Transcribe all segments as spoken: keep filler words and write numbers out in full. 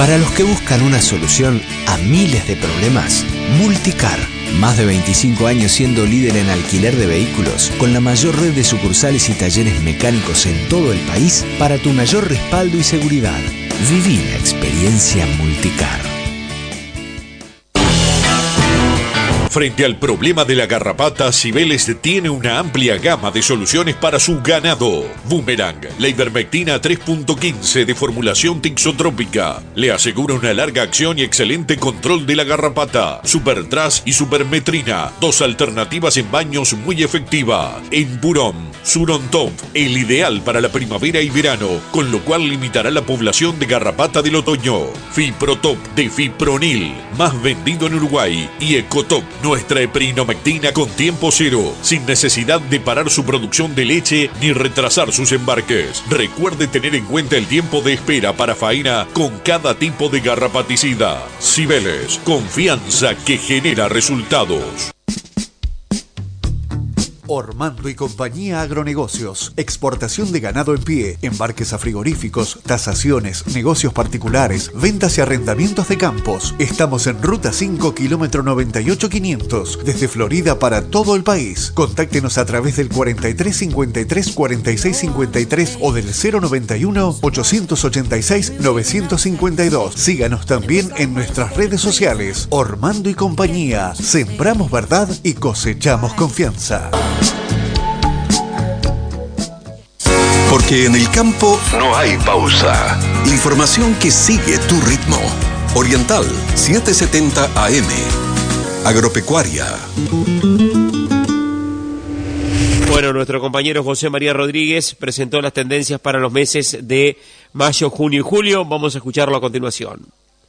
Para los que buscan una solución a miles de problemas, Multicar. Más de veinticinco años siendo líder en alquiler de vehículos, con la mayor red de sucursales y talleres mecánicos en todo el país, para tu mayor respaldo y seguridad. Viví la experiencia Multicar. Frente al problema de la garrapata, Cibeles tiene una amplia gama de soluciones para su ganado. Boomerang, la ivermectina tres punto quince de formulación tixotrópica, le asegura una larga acción y excelente control de la garrapata. Supertras y Supermetrina, dos alternativas en baños muy efectivas. En Burón, Surontop, el ideal para la primavera y verano, con lo cual limitará la población de garrapata del otoño. Fiprotop de Fipronil, más vendido en Uruguay. Y Ecotop, nuestra heprinomectina con tiempo cero, sin necesidad de parar su producción de leche ni retrasar sus embarques. Recuerde tener en cuenta el tiempo de espera para faena con cada tipo de garrapaticida. Cibeles, confianza que genera resultados. Ormando y Compañía Agronegocios. Exportación de ganado en pie, embarques a frigoríficos, tasaciones, negocios particulares, ventas y arrendamientos de campos. Estamos en Ruta cinco, kilómetro noventa y ocho quinientos, desde Florida para todo el país. Contáctenos a través del cuarenta y tres cincuenta y tres cuarenta y seis cincuenta y tres o del cero noventa y uno ochocientos ochenta y seis novecientos cincuenta y dos. Síganos también en nuestras redes sociales. Ormando y Compañía. Sembramos verdad y cosechamos confianza. Porque en el campo no hay pausa. Información que sigue tu ritmo. Oriental setecientos setenta A M. Agropecuaria. Bueno, nuestro compañero José María Rodríguez presentó las tendencias para los meses de mayo, junio y julio. Vamos a escucharlo a continuación.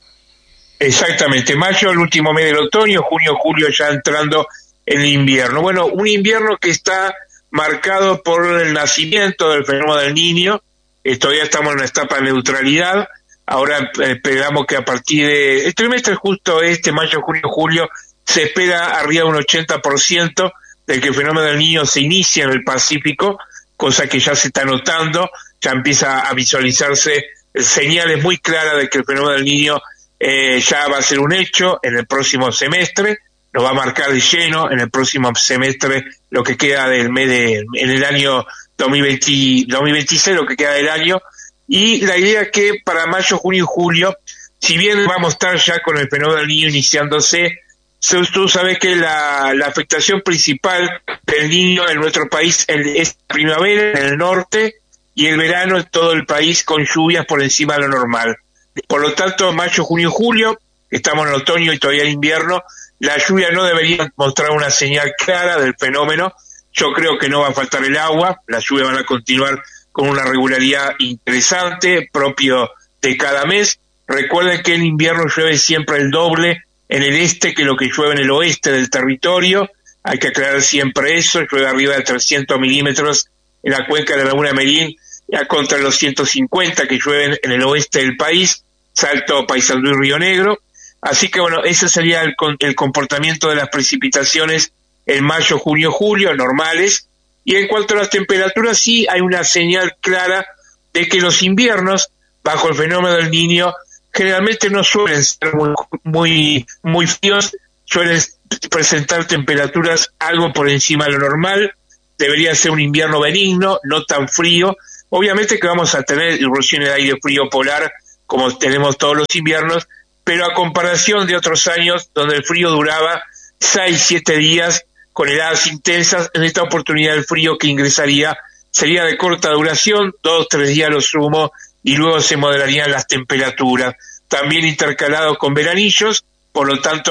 Exactamente, mayo, el último mes del otoño, junio, julio ya entrando en el invierno. Bueno, un invierno que está marcado por el nacimiento del fenómeno del Niño. Eh, todavía estamos en una etapa de neutralidad. Ahora eh, esperamos que a partir de el trimestre justo este, mayo, junio, julio, se espera arriba de un ochenta por ciento de que el fenómeno del Niño se inicie en el Pacífico, cosa que ya se está notando, ya empieza a visualizarse señales muy claras de que el fenómeno del Niño eh, ya va a ser un hecho en el próximo semestre. Nos va a marcar de lleno en el próximo semestre lo que queda del mes de, en el año dos mil veinte, dos mil veintiséis, lo que queda del año. Y la idea es que para mayo, junio y julio, si bien vamos a estar ya con el fenómeno del Niño iniciándose, tú sabes que la, la afectación principal del Niño en nuestro país es la primavera en el norte y el verano en todo el país con lluvias por encima de lo normal. Por lo tanto, mayo, junio y julio, estamos en otoño y todavía en invierno, la lluvia no debería mostrar una señal clara del fenómeno. Yo creo que no va a faltar el agua, las lluvias van a continuar con una regularidad interesante, propio de cada mes. Recuerden que en invierno llueve siempre el doble en el este que lo que llueve en el oeste del territorio. Hay que aclarar siempre eso, llueve arriba de trescientos milímetros en la cuenca de la Laguna Merín, ya contra los ciento cincuenta que llueven en el oeste del país, Salto, Paysandú y Río Negro. Así que bueno, ese sería el, el comportamiento de las precipitaciones en mayo, junio, julio, normales. Y en cuanto a las temperaturas, sí hay una señal clara de que los inviernos, bajo el fenómeno del Niño, generalmente no suelen ser muy, muy, muy fríos, suelen presentar temperaturas algo por encima de lo normal. Debería ser un invierno benigno, no tan frío. Obviamente que vamos a tener irrupciones de aire frío polar, como tenemos todos los inviernos, pero a comparación de otros años donde el frío duraba seis, siete días con heladas intensas, en esta oportunidad el frío que ingresaría sería de corta duración, dos, tres días lo sumo, y luego se moderarían las temperaturas, también intercalados con veranillos, por lo tanto